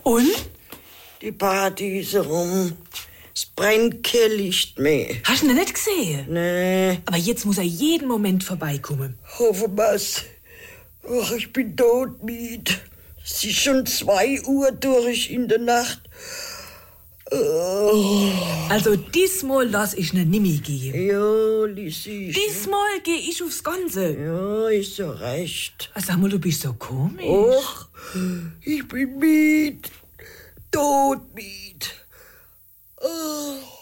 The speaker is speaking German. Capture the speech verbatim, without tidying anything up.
Und? Die Party ist rum. Es brennt kein Licht mehr. Hast du ihn nicht gesehen? Nee. Aber jetzt muss er jeden Moment vorbeikommen. Hoffe was. Ach, ich bin todmüde. Es ist schon zwei Uhr durch in der Nacht. Oh. Also diesmal lass ich ne nimmi gehen. Ja, Lissi. Diesmal geh ich aufs Ganze. Ja, ist so recht. Ach, sag mal, du bist so komisch. Och, ich bin müde. Todmüde. Oh.